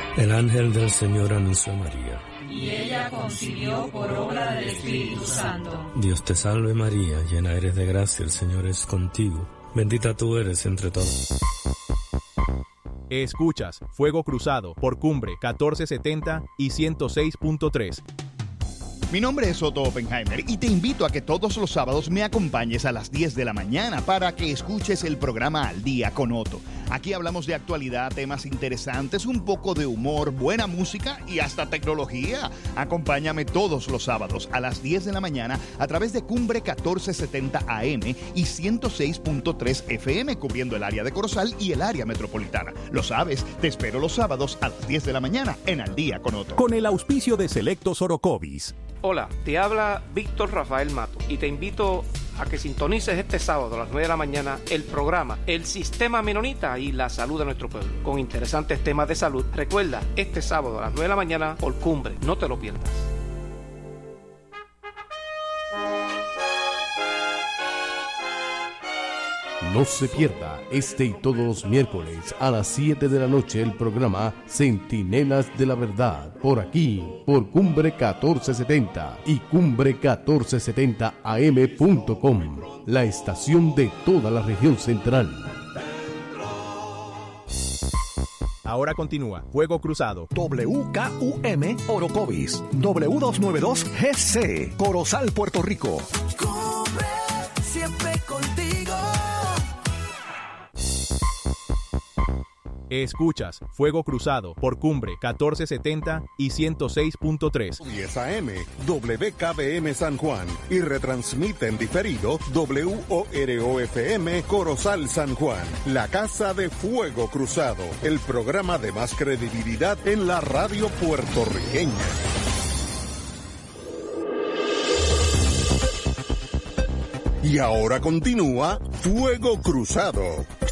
El ángel del Señor anunció a María. Y ella concibió por obra del Espíritu Santo. Dios te salve María, llena eres de gracia, el Señor es contigo. Bendita tú eres entre todos. Escuchas Fuego Cruzado por Cumbre 1470 y 106.3. Mi nombre es Otto Oppenheimer y te invito a que todos los sábados me acompañes a las 10 de la mañana para que escuches el programa Al Día con Otto. Aquí hablamos de actualidad, temas interesantes, un poco de humor, buena música y hasta tecnología. Acompáñame todos los sábados a las 10 de la mañana a través de Cumbre 1470 AM y 106.3 FM, cubriendo el área de Corozal y el área metropolitana. Lo sabes, te espero los sábados a las 10 de la mañana en Al Día con Otto. Con el auspicio de Selectos Orocovis. Hola, te habla Víctor Rafael Mato y te invito a que sintonices este sábado a las 9 de la mañana el programa El Sistema Menonita y la Salud de Nuestro Pueblo, con interesantes temas de salud. Recuerda, este sábado a las 9 de la mañana por Cumbre, no te lo pierdas. No se pierda este y todos los miércoles a las 7 de la noche el programa Centinelas de la Verdad, por aquí, por Cumbre 1470 y Cumbre1470am.com, la estación de toda la región central. Ahora continúa Fuego Cruzado. WKUM Orocovis, W292 GC, Corozal, Puerto Rico. Cumbre, siempre contigo. Escuchas Fuego Cruzado por Cumbre 1470 y 106.3. 10 AM, WKBM San Juan y retransmite en diferido WOROFM Corozal San Juan, la casa de Fuego Cruzado, el programa de más credibilidad en la radio puertorriqueña. Y ahora continúa Fuego Cruzado.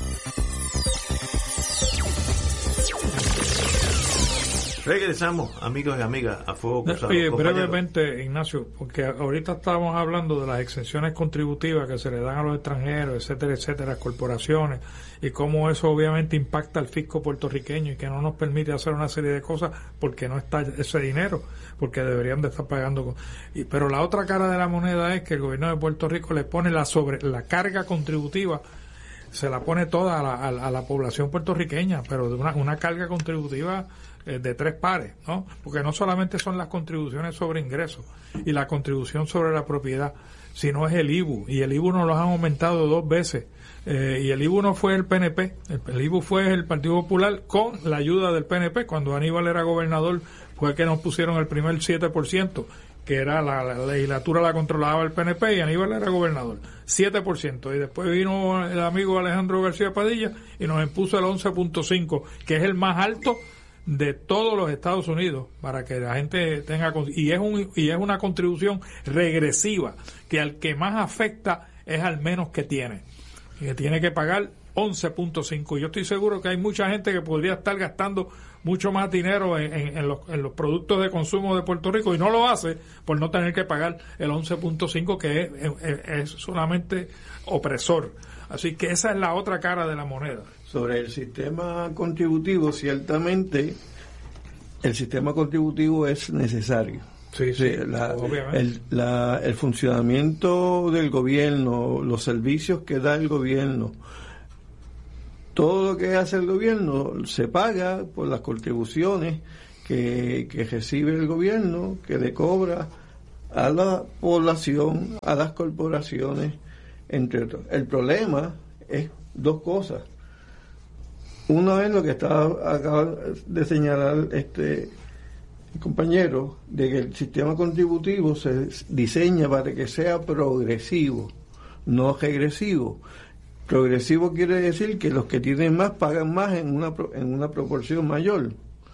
Regresamos, amigos y amigas, a Fuego Cruzado. Oye, brevemente, Ignacio, porque ahorita estábamos hablando de las exenciones contributivas que se le dan a los extranjeros, etcétera, etcétera, corporaciones, y cómo eso obviamente impacta al fisco puertorriqueño y que no nos permite hacer una serie de cosas porque no está ese dinero, porque deberían de estar pagando. Pero la otra cara de la moneda es que el gobierno de Puerto Rico le pone la carga contributiva, se la pone toda a la población puertorriqueña, pero de una carga contributiva de tres pares, ¿no? Porque no solamente son las contribuciones sobre ingresos y la contribución sobre la propiedad, sino es el IBU, y el IBU nos lo han aumentado 2 veces, y el IBU no fue el PNP, el IBU fue el Partido Popular con la ayuda del PNP. Cuando Aníbal era gobernador fue que nos pusieron el primer 7%, que era la legislatura la controlaba el PNP y Aníbal era gobernador, 7%, y después vino el amigo Alejandro García Padilla y nos impuso el 11.5%, que es el más alto de todos los Estados Unidos, para que la gente tenga, y es una contribución regresiva que al que más afecta es al menos que tiene que pagar 11.5. Yo estoy seguro que hay mucha gente que podría estar gastando mucho más dinero en los productos de consumo de Puerto Rico y no lo hace por no tener que pagar el 11.5, que es solamente opresor. Así que esa es la otra cara de la moneda. Sobre el sistema contributivo, ciertamente el sistema contributivo es necesario. Sí, obviamente. El funcionamiento del gobierno, los servicios que da el gobierno, todo lo que hace el gobierno se paga por las contribuciones que recibe el gobierno, que le cobra a la población, a las corporaciones, entre otros. El problema es 2 cosas. Una es lo que acaba de señalar el compañero, de que el sistema contributivo se diseña para que sea progresivo, no regresivo. Progresivo quiere decir que los que tienen más pagan más en una proporción mayor.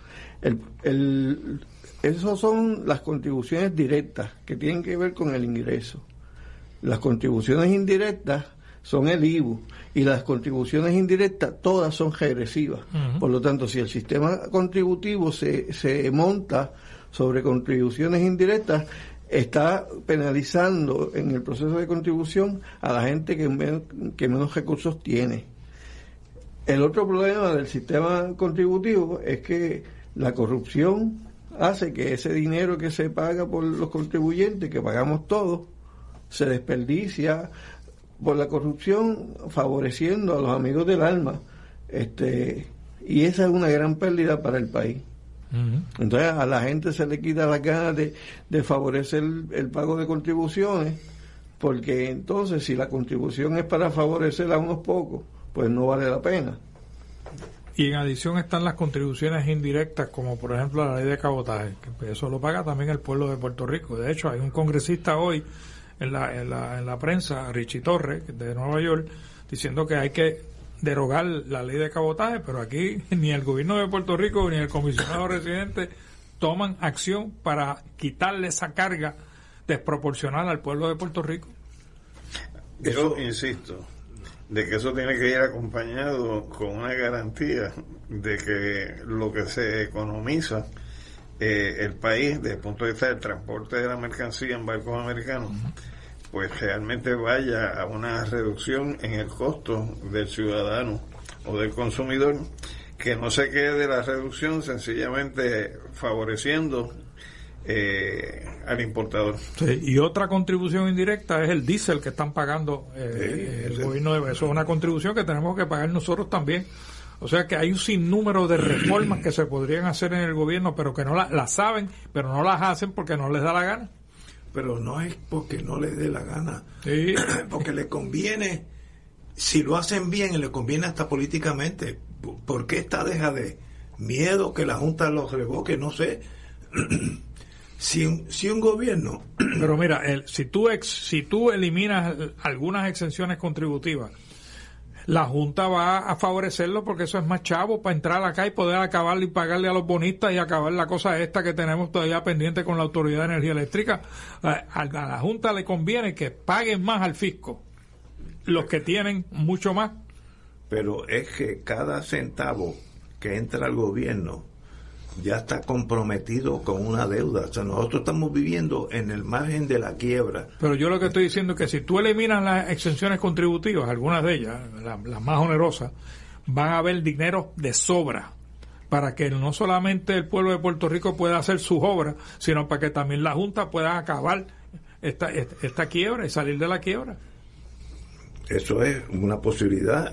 Esas son las contribuciones directas que tienen que ver con el ingreso. Las contribuciones indirectas son el IVU, y las contribuciones indirectas todas son regresivas. Uh-huh. Por lo tanto, si el sistema contributivo se monta sobre contribuciones indirectas, está penalizando en el proceso de contribución a la gente que menos recursos tiene. El otro problema del sistema contributivo es que La corrupción hace que ese dinero que se paga por los contribuyentes, que pagamos todos, se desperdicia por la corrupción, favoreciendo a los amigos del alma, y esa es una gran pérdida para el país. Entonces a la gente se le quita las ganas de favorecer el pago de contribuciones, porque entonces si la contribución es para favorecer a unos pocos, pues no vale la pena. Y en adición están las contribuciones indirectas, como por ejemplo la ley de cabotaje, que eso lo paga también el pueblo de Puerto Rico. De hecho, hay un congresista hoy en la prensa, Richie Torres, de Nueva York, diciendo que hay que derogar la ley de cabotaje, pero aquí ni el gobierno de Puerto Rico ni el comisionado residente toman acción para quitarle esa carga desproporcional al pueblo de Puerto Rico. Yo insisto de que eso tiene que ir acompañado con una garantía de que lo que se economiza el país desde el punto de vista del transporte de la mercancía en barcos americanos, pues realmente vaya a una reducción en el costo del ciudadano o del consumidor, que no se quede de la reducción sencillamente favoreciendo al importador. Sí, y otra contribución indirecta es el diésel que están pagando el gobierno. Eso es una contribución que tenemos que pagar nosotros también. O sea que hay un sinnúmero de reformas que se podrían hacer en el gobierno, pero que no las saben, pero no las hacen porque no les da la gana. Pero no es porque no les dé la gana, sí. Porque les conviene, si lo hacen bien, les conviene hasta políticamente. ¿Por qué esta deja de miedo que la Junta los revoque? No sé. Si un gobierno... Pero mira, si tú eliminas algunas exenciones contributivas, la Junta va a favorecerlo porque eso es más chavo para entrar acá y poder acabarle y pagarle a los bonistas y acabar la cosa esta que tenemos todavía pendiente con la Autoridad de Energía Eléctrica. A la Junta le conviene que paguen más al fisco los que tienen mucho más. Pero es que cada centavo que entra al gobierno ya está comprometido con una deuda. O sea, nosotros estamos viviendo en el margen de la quiebra. Pero yo lo que estoy diciendo es que si tú eliminas las exenciones contributivas, algunas de ellas, las más onerosas, van a haber dinero de sobra para que no solamente el pueblo de Puerto Rico pueda hacer sus obras, sino para que también la Junta pueda acabar esta quiebra y salir de la quiebra. Eso es una posibilidad.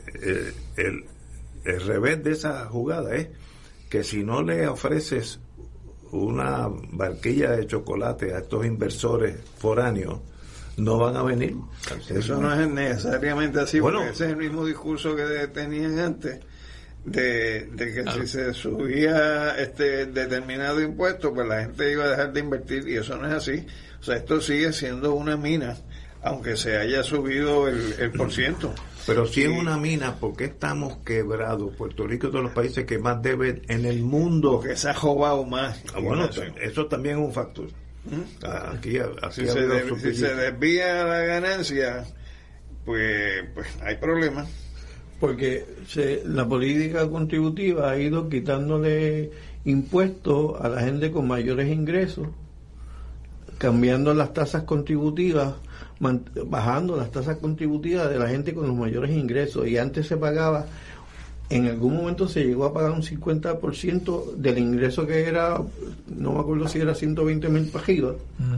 El revés de esa jugada es que si no le ofreces una barquilla de chocolate a estos inversores foráneos, no van a venir. Eso no es necesariamente así, bueno, porque ese es el mismo discurso que tenían antes, de que si se subía determinado impuesto, pues la gente iba a dejar de invertir, y eso no es así. O sea, esto sigue siendo una mina, aunque se haya subido el %. Pero si es una mina, ¿por qué estamos quebrados? Puerto Rico es uno de los países que más debe en el mundo. Porque se ha robado más. Bueno, eso también es un factor. Aquí si se desvía la ganancia, pues hay problemas. Porque la política contributiva ha ido quitándole impuestos a la gente con mayores ingresos, cambiando las tasas contributivas, bajando las tasas contributivas de la gente con los mayores ingresos. Y antes se pagaba, en algún momento se llegó a pagar un 50% del ingreso que era, no me acuerdo si era 120,000 para arriba,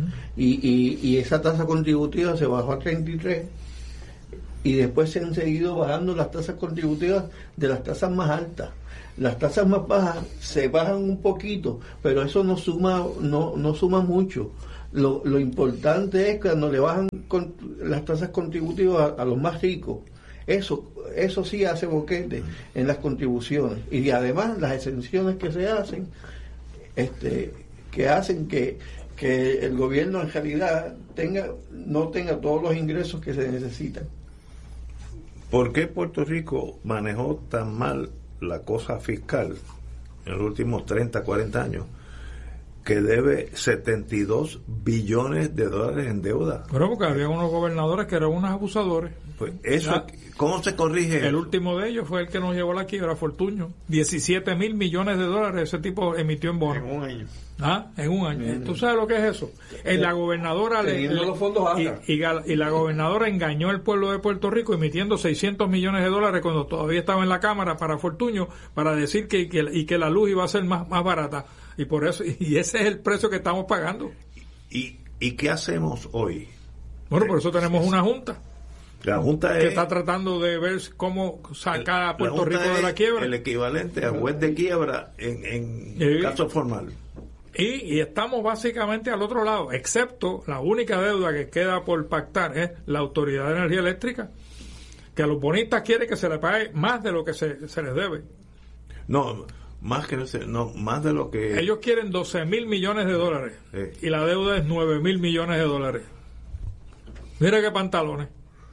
y esa tasa contributiva se bajó a 33, y después se han seguido bajando las tasas contributivas de las tasas más altas. Las tasas más bajas se bajan un poquito, pero eso no suma mucho. Lo importante es cuando le bajan las tasas contributivas a los más ricos. Eso sí hace boquete en las contribuciones. Y además las exenciones que se hacen, que hacen que el gobierno en realidad no tenga todos los ingresos que se necesitan. ¿Por qué Puerto Rico manejó tan mal la cosa fiscal en los últimos 30, 40 años? que debe 72 billones de dólares en deuda. Pero porque había unos gobernadores que eran unos abusadores. Pues eso, ¿cómo se corrige? El último de ellos fue el que nos llevó a la quiebra, Fortuño. 17,000 millones de dólares ese tipo emitió en bonos. En un año. En un año. ¿Tú sabes lo que es eso? La gobernadora los fondos y la gobernadora engañó al pueblo de Puerto Rico emitiendo 600 millones de dólares cuando todavía estaba en la Cámara para Fortuño, para decir que la luz iba a ser más barata. Y por eso, y ese es el precio que estamos pagando. ¿Y qué hacemos hoy? Bueno, por eso tenemos una junta. La junta que está tratando de ver cómo sacar a Puerto Rico de la quiebra. El equivalente a juez de quiebra en caso formal. Y estamos básicamente al otro lado, excepto la única deuda que queda por pactar es la Autoridad de Energía Eléctrica, que a los bonistas quiere que se le pague más de lo que se les debe. No, más de lo que... Ellos quieren 12,000 millones de dólares y la deuda es 9,000 millones de dólares. Mira qué pantalones.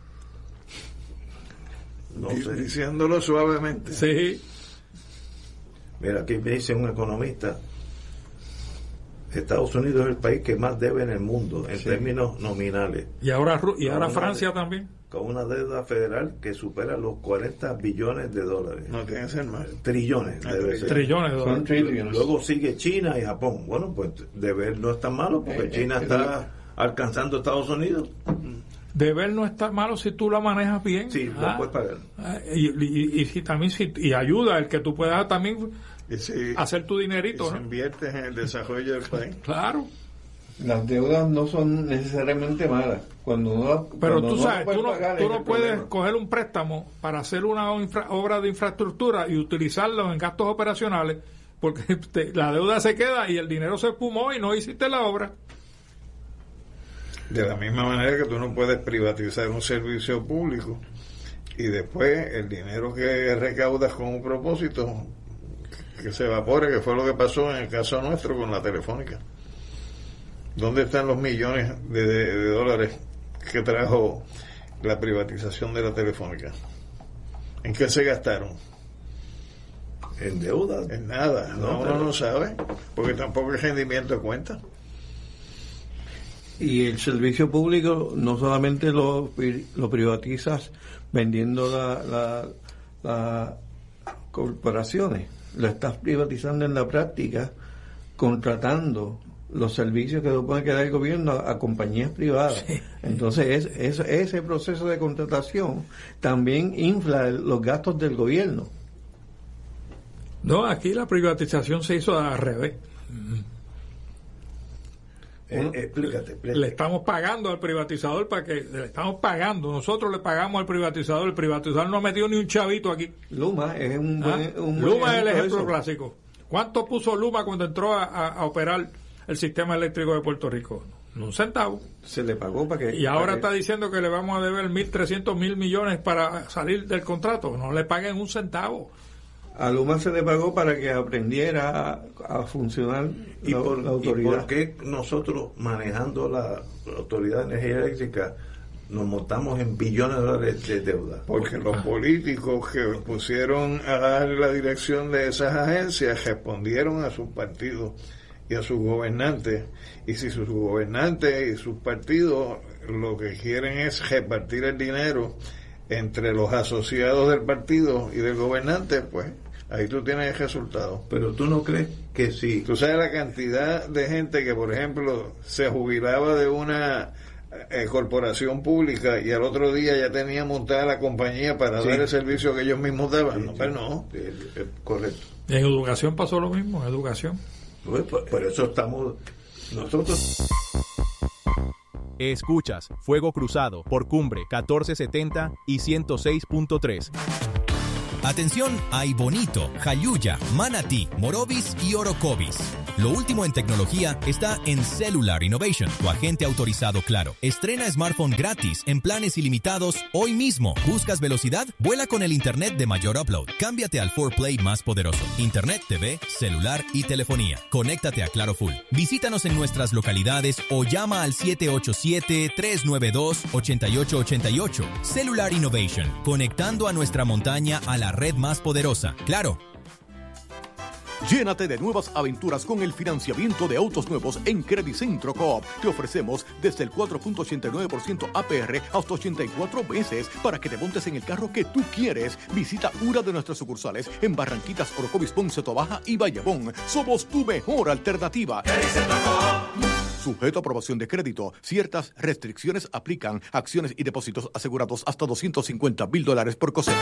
No sé. Diciéndolo suavemente. Sí. Mira, aquí me dice un economista, Estados Unidos es el país que más debe en el mundo en términos nominales. Y ahora Francia también. Con una deuda federal que supera los 40 billones de dólares. No tiene que ser más. Trillones. Trillones de dólares. Luego sigue China y Japón. Bueno, pues deber no es tan malo porque China está alcanzando a Estados Unidos. Deber no está malo si tú la manejas bien. Sí, lo puedes pagar. Y si también y ayuda el que tú puedas también hacer tu dinerito. Y se inviertes en el desarrollo del país. Claro. Las deudas no son necesariamente malas. Pero tú sabes, tú no puedes coger un préstamo para hacer una obra de infraestructura y utilizarlo en gastos operacionales, porque la deuda se queda y el dinero se espumó y no hiciste la obra. De la misma manera que tú no puedes privatizar un servicio público y después el dinero que recaudas con un propósito que se evapore, que fue lo que pasó en el caso nuestro con la Telefónica. ¿Dónde están los millones de dólares que trajo la privatización de la Telefónica? ¿En qué se gastaron? En deuda. En nada. Uno no sabe, porque tampoco el rendimiento cuenta. Y el servicio público no solamente lo privatizas vendiendo las corporaciones, lo estás privatizando en la práctica contratando los servicios que supone que da el gobierno a compañías privadas. Sí. Entonces ese proceso de contratación también infla los gastos del gobierno. No, aquí la privatización se hizo al revés. Explícate. Le estamos pagando al privatizador nosotros le pagamos al privatizador. El privatizador no ha metido ni un chavito aquí. Luma es Luma es el ejemplo clásico. ¿Cuánto puso Luma cuando entró a operar el sistema eléctrico de Puerto Rico? Un centavo. Se le pagó para que... Y ahora está diciendo que le vamos a deber 1.300.000 millones para salir del contrato. No le paguen un centavo. A Luma se le pagó para que aprendiera a funcionar la autoridad. ¿Y por qué nosotros, manejando la Autoridad de Energía Eléctrica, nos montamos en billones de dólares de deuda? Porque los políticos que pusieron a dar la dirección de esas agencias respondieron a sus partidos y a sus gobernantes. Y si sus gobernantes y sus partidos lo que quieren es repartir el dinero entre los asociados del partido y del gobernante, pues ahí tú tienes el resultado. Pero tú no crees que sí. Tú sabes la cantidad de gente que, por ejemplo, se jubilaba de una corporación pública y al otro día ya tenía montada la compañía para dar el servicio que ellos mismos daban. Sí, pero no. Correcto. En educación pasó lo mismo, en educación. Pues, por eso estamos nosotros. Escuchas Fuego Cruzado por Cumbre 1470 y 106.3. Atención a Bonito, Jayuya, Manatí, Morovis y Orocovis. Lo último en tecnología está en Cellular Innovation, tu agente autorizado Claro. Estrena smartphone gratis en planes ilimitados hoy mismo. ¿Buscas velocidad? Vuela con el internet de mayor upload. Cámbiate al 4Play más poderoso. Internet, TV, celular y telefonía. Conéctate a Claro Full. Visítanos en nuestras localidades o llama al 787-392-8888. Cellular Innovation, conectando a nuestra montaña a la red más poderosa. Claro. Llénate de nuevas aventuras con el financiamiento de autos nuevos en Credicentro Coop. Te ofrecemos desde el 4.89% APR hasta 84 meses para que te montes en el carro que tú quieres. Visita una de nuestras sucursales en Barranquitas, Orocovis, Ponce, Tobaja y Bayamón. Somos tu mejor alternativa. Sujeto a aprobación de crédito. Ciertas restricciones aplican. Acciones y depósitos asegurados hasta $250,000 por cosecha.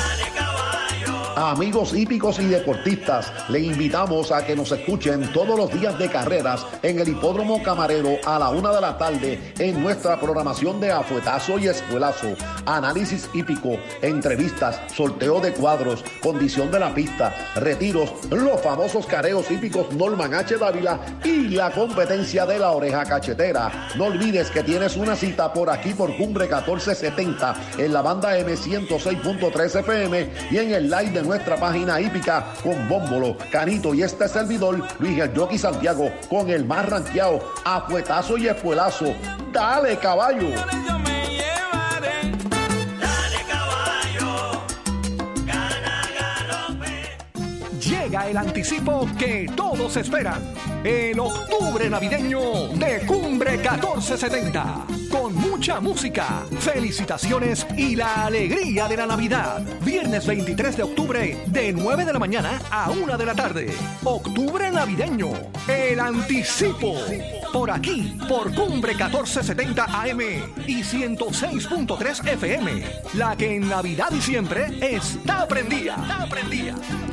Amigos hípicos y deportistas, le invitamos a que nos escuchen todos los días de carreras en el Hipódromo Camarero a la 1 de la tarde en nuestra programación de Afuetazo y Espuelazo, análisis hípico, entrevistas, sorteo de cuadros, condición de la pista, retiros, los famosos careos hípicos Norman H. Dávila y la competencia de la oreja cachetera. No olvides que tienes una cita por aquí por Cumbre 1470 en la banda M106.3 FM y en el live de nuestra página hípica con Bómbolo, Canito y este servidor, Luis el Jockey Santiago, con el más ranqueado, Afuetazo y Espuelazo. ¡Dale, caballo! Llega el anticipo que todos esperan. El octubre navideño de Cumbre 1470. Con mucha música, felicitaciones y la alegría de la Navidad. Viernes 23 de octubre, de 9 de la mañana a 1 de la tarde. Octubre navideño. El anticipo. Por aquí, por Cumbre 1470 AM y 106.3 FM. La que en Navidad y siempre está prendida. Está prendida.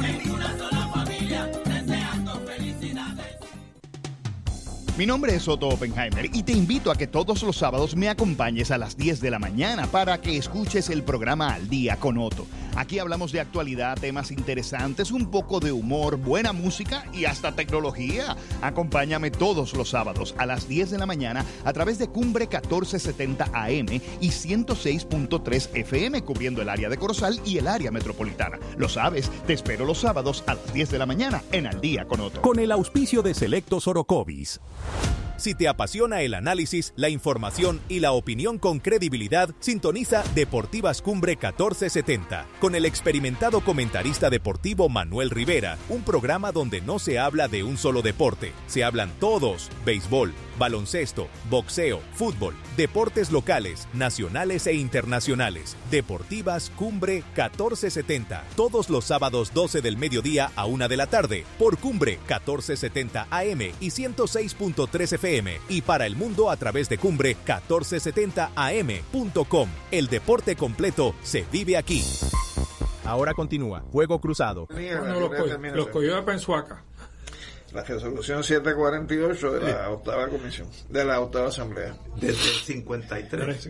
Mi nombre es Otto Oppenheimer y te invito a que todos los sábados me acompañes a las 10 de la mañana para que escuches el programa Al Día con Otto. Aquí hablamos de actualidad, temas interesantes, un poco de humor, buena música y hasta tecnología. Acompáñame todos los sábados a las 10 de la mañana a través de Cumbre 1470 AM y 106.3 FM, cubriendo el área de Corozal y el área metropolitana. Lo sabes, te espero los sábados a las 10 de la mañana en Al Día con Otto. Con el auspicio de Selectos Orocovis. Si te apasiona el análisis, la información y la opinión con credibilidad, sintoniza Deportivas Cumbre 1470 con el experimentado comentarista deportivo Manuel Rivera, un programa donde no se habla de un solo deporte, se hablan todos: béisbol, baloncesto, boxeo, fútbol, deportes locales, nacionales e internacionales. Deportivas Cumbre 1470, todos los sábados 12 del mediodía a 1 de la tarde, por Cumbre 1470 AM y 106.3 FM y para el mundo a través de Cumbre 1470am.com. El deporte completo se vive aquí. Ahora continúa Fuego Cruzado. Los cogió de Pensuaca. La resolución 748 de la octava comisión, de la octava asamblea. Desde el 53.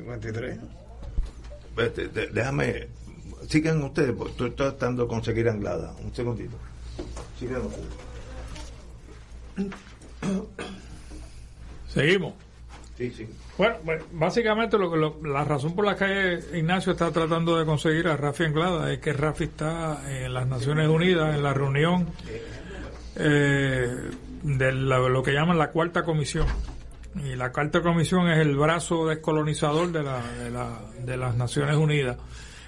Déjame, sigan ustedes, porque estoy tratando de conseguir Anglada. Un segundito. Sigan ustedes. Seguimos. Sí. Bueno, básicamente la razón por la que Ignacio está tratando de conseguir a Rafi Anglada es que Rafi está en las Naciones Unidas en la reunión de lo que llaman la Cuarta Comisión. Y la Cuarta Comisión es el brazo descolonizador de las Naciones Unidas.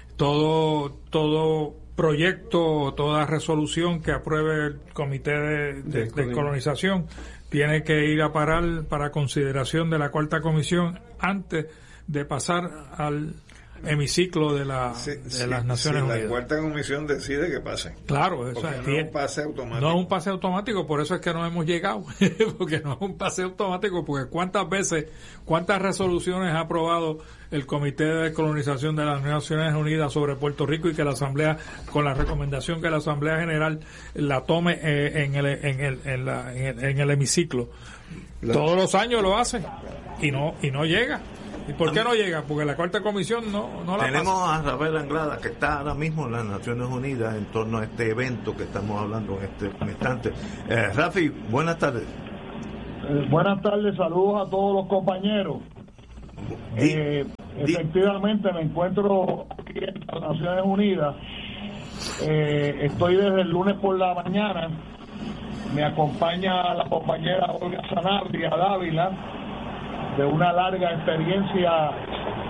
Todo proyecto, toda resolución que apruebe el Comité de Descolonización tiene que ir a parar para consideración de la Cuarta Comisión antes de pasar al hemiciclo de las Naciones Unidas. La Cuarta Comisión decide que pase. Claro, no es un pase automático. No es un pase automático, por eso es que no hemos llegado, porque no es un pase automático, porque cuántas resoluciones ha aprobado el Comité de Descolonización de las Naciones Unidas sobre Puerto Rico y que la Asamblea, con la recomendación que la Asamblea General la tome en el hemiciclo. Todos los años lo hace y no llega. ¿Y por qué no llega? Porque la Cuarta Comisión no la Tenemos pasa. a Rafael Anglada, que está ahora mismo en las Naciones Unidas en torno a este evento que estamos hablando en este instante. Rafi, buenas tardes. Buenas tardes, saludos a todos los compañeros. Efectivamente me encuentro aquí en las Naciones Unidas. Estoy desde el lunes por la mañana. Me acompaña la compañera Olga Sanabria Dávila, de una larga experiencia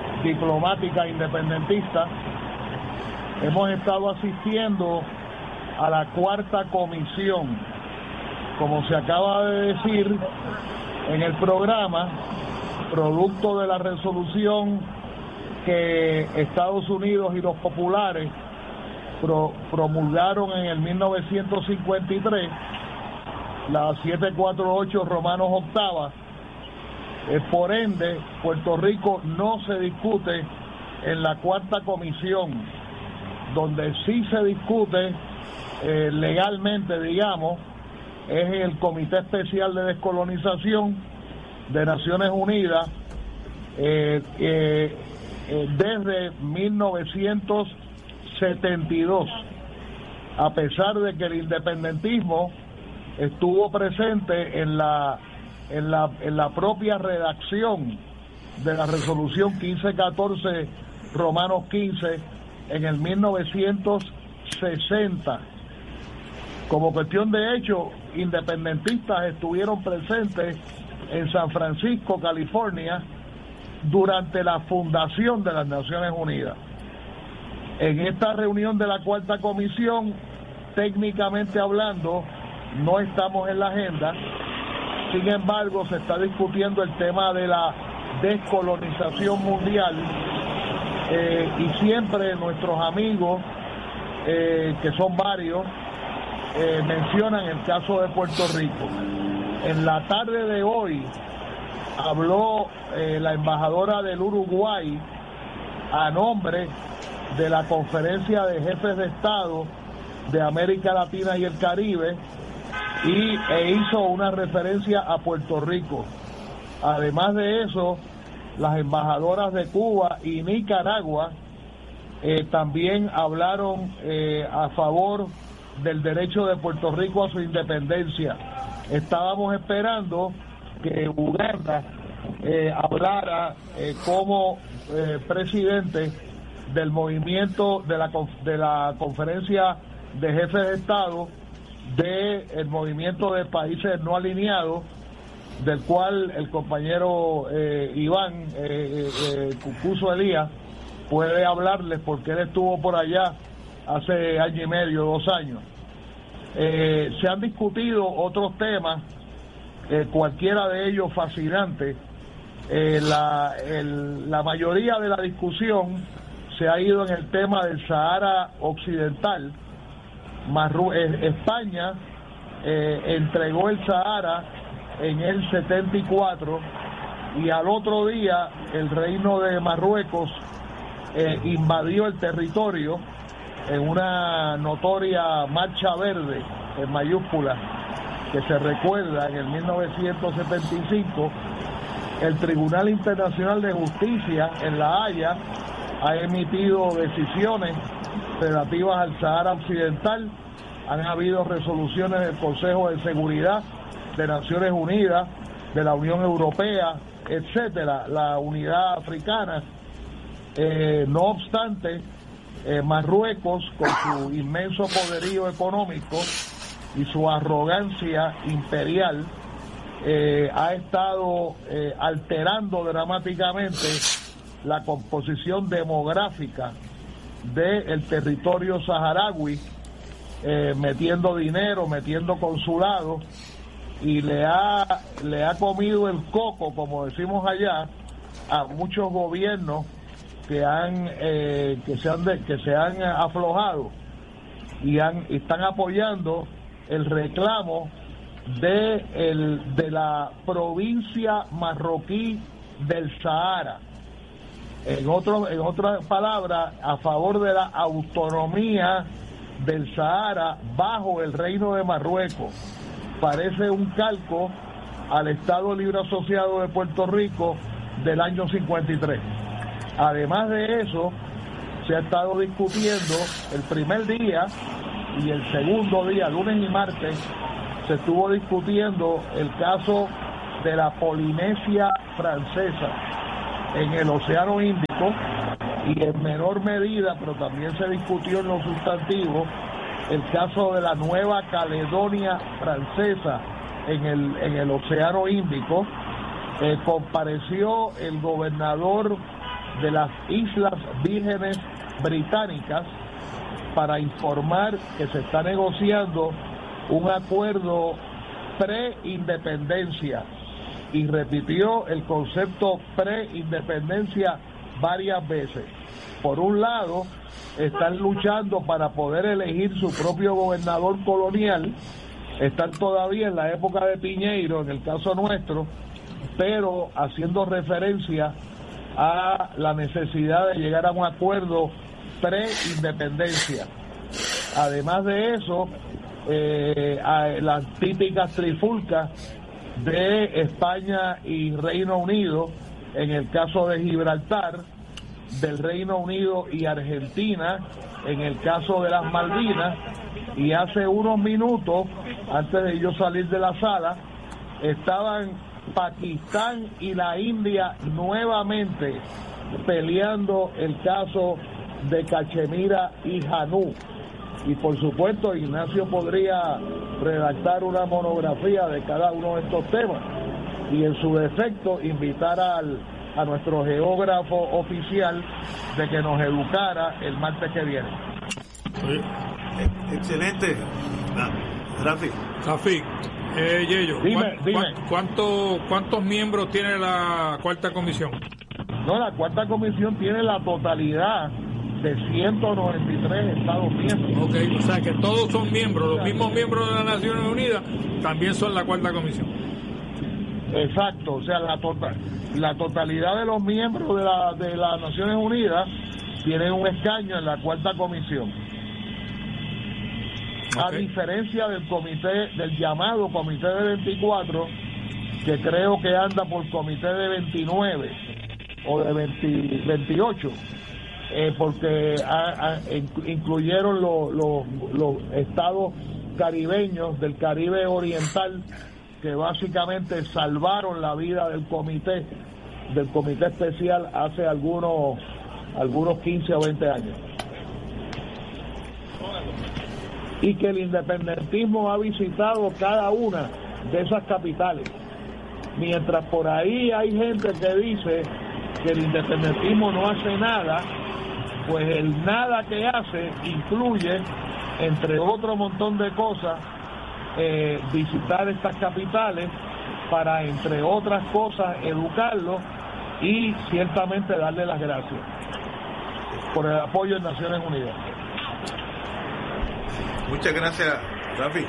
diplomática independentista. Hemos estado asistiendo a la cuarta comisión. Como se acaba de decir en el programa, producto de la resolución que Estados Unidos y los populares promulgaron en el 1953, la 748 Romanos octava, por ende, Puerto Rico no se discute en la cuarta comisión. Donde sí se discute legalmente, digamos, es en el Comité Especial de Descolonización de Naciones Unidas desde 1972, a pesar de que el independentismo estuvo presente en la propia redacción de la resolución 1514 Romanos 15 en el 1960. Como cuestión de hecho, independentistas estuvieron presentes en San Francisco, California, durante la fundación de las Naciones Unidas. En esta reunión de la cuarta comisión, técnicamente hablando, no estamos en la agenda. Sin embargo, se está discutiendo el tema de la descolonización mundial, y siempre nuestros amigos, que son varios, mencionan el caso de Puerto Rico. En la tarde de hoy habló la embajadora del Uruguay a nombre de la Conferencia de Jefes de Estado de América Latina y el Caribe e hizo una referencia a Puerto Rico. Además de eso, las embajadoras de Cuba y Nicaragua también hablaron a favor del derecho de Puerto Rico a su independencia. Estábamos esperando que Uganda hablara como presidente del movimiento de la Conferencia de Jefes de Estado del movimiento de países no alineados, del cual el compañero Iván Cucuzo Elías puede hablarles porque él estuvo por allá hace año y medio, 2 años. Se han discutido otros temas, cualquiera de ellos fascinantes. La mayoría de la discusión se ha ido en el tema del Sahara Occidental. España entregó el Sahara en el 74 y al otro día el Reino de Marruecos invadió el territorio en una notoria marcha verde en mayúsculas que se recuerda en el 1975. El Tribunal Internacional de Justicia en La Haya ha emitido decisiones relativas al Sahara Occidental. Han habido resoluciones del Consejo de Seguridad de Naciones Unidas, de la Unión Europea, etcétera, la Unidad Africana. No obstante, Marruecos, con su inmenso poderío económico y su arrogancia imperial, ha estado alterando dramáticamente la composición demográfica del territorio saharaui, metiendo dinero, metiendo consulados, y le ha comido el coco, como decimos allá, a muchos gobiernos que se han aflojado y están apoyando el reclamo de la provincia marroquí del Sahara. En otras palabras, a favor de la autonomía del Sahara bajo el Reino de Marruecos. Parece un calco al Estado Libre Asociado de Puerto Rico del año 53. Además de eso, se ha estado discutiendo el primer día y el segundo día, lunes y martes, se estuvo discutiendo el caso de la Polinesia Francesa en el Océano Índico, y en menor medida, pero también se discutió en lo sustantivo, el caso de la Nueva Caledonia Francesa en el Océano Índico. Compareció el gobernador de las Islas Vírgenes Británicas, para informar que se está negociando un acuerdo pre-independencia, y repitió el concepto pre-independencia varias veces. Por un lado, están luchando para poder elegir su propio gobernador colonial, están todavía en la época de Piñeiro, en el caso nuestro, pero haciendo referencia a la necesidad de llegar a un acuerdo pre-independencia. Además de eso, a las típicas trifulcas de España y Reino Unido, en el caso de Gibraltar, del Reino Unido y Argentina, en el caso de las Malvinas, y hace unos minutos, antes de yo salir de la sala, estaban Pakistán y la India nuevamente peleando el caso de Cachemira y Janú. Y por supuesto Ignacio podría redactar una monografía de cada uno de estos temas y en su defecto invitar a nuestro geógrafo oficial de que nos educara el martes que viene. Excelente. Rafi, Yeyo, dime. ¿cuántos miembros tiene la cuarta comisión? No, la cuarta comisión tiene la totalidad de 193 Estados miembros. Ok, o sea que todos son miembros, los mismos miembros de las Naciones Unidas también son la cuarta comisión. Exacto, o sea, la totalidad de los miembros de las Naciones Unidas tienen un escaño en la cuarta comisión. A diferencia del llamado comité de 24, que creo que anda por comité de 29 o de 28, porque incluyeron los estados caribeños del Caribe Oriental, que básicamente salvaron la vida del comité especial hace algunos 15 o 20 años. Y que el independentismo ha visitado cada una de esas capitales. Mientras por ahí hay gente que dice que el independentismo no hace nada, pues el nada que hace incluye, entre otro montón de cosas, visitar estas capitales para, entre otras cosas, educarlos y ciertamente darle las gracias por el apoyo en Naciones Unidas. Muchas gracias, Rafi.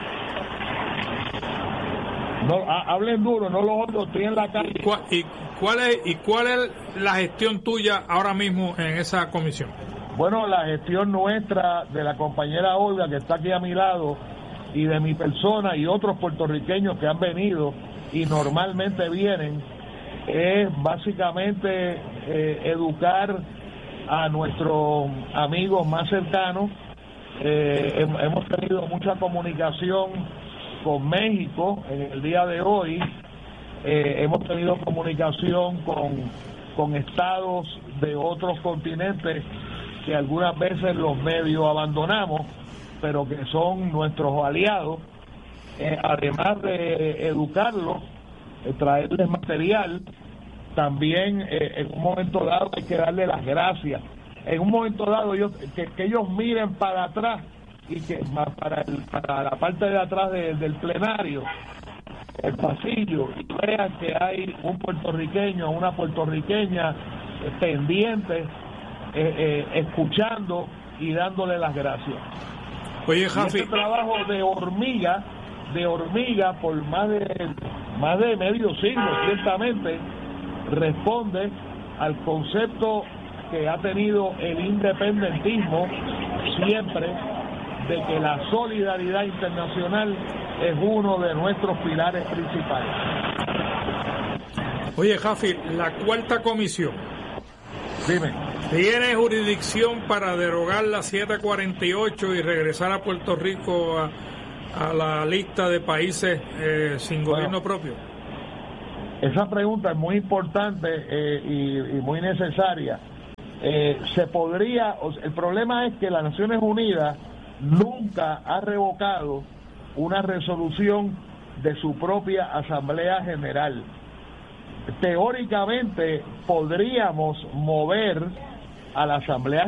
No, hablen duro, no los otros, estoy en la calle. ¿Y cuál es la gestión tuya ahora mismo en esa comisión? Bueno, la gestión nuestra, de la compañera Olga, que está aquí a mi lado, y de mi persona y otros puertorriqueños que han venido y normalmente vienen, es básicamente educar a nuestros amigos más cercanos. Hemos tenido mucha comunicación con México en el día de hoy, hemos tenido comunicación con estados de otros continentes que algunas veces los medios abandonamos, pero que son nuestros aliados, además de educarlos, traerles material. También en un momento dado hay que darle las gracias. En un momento dado que ellos miren para atrás y que para la parte de atrás del plenario, el pasillo, y vean que hay un puertorriqueño, una puertorriqueña pendiente, escuchando y dándole las gracias. Oye, Jafi, este trabajo de hormiga por más de medio siglo, ciertamente responde al concepto que ha tenido el independentismo siempre, de que la solidaridad internacional es uno de nuestros pilares principales. Oye, Jafi, la cuarta comisión, dime, ¿tiene jurisdicción para derogar la 748 y regresar a Puerto Rico a la lista de países sin gobierno propio? Esa pregunta es muy importante y muy necesaria. Se podría, el problema es que las Naciones Unidas nunca ha revocado una resolución de su propia Asamblea General. Teóricamente podríamos mover a la Asamblea